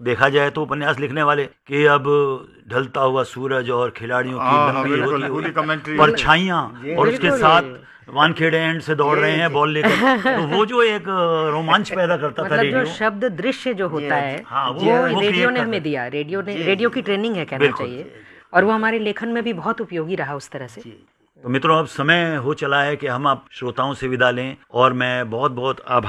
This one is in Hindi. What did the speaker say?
देखा जाए तो उपन्यास लिखने वाले कि अब ढलता हुआ सूरज और खिलाड़ियों की लंबी होती हुई परछाइयां और उसके साथ वानखेड़े एंड से दौड़ रहे हैं बॉल लेकर, तो वो जो एक रोमांच पैदा करता था रेडियो, जो शब्द दृश्य जो होता है वो रेडियो ने हमें दिया। रेडियो की ट्रेनिंग है कहना चाहिए, और वो हमारे लेखन में भी बहुत उपयोगी रहा उस तरह से। तो मित्रों, अब समय हो चला है कि हम आप श्रोताओं से विदा लें, और मैं बहुत बहुत आभार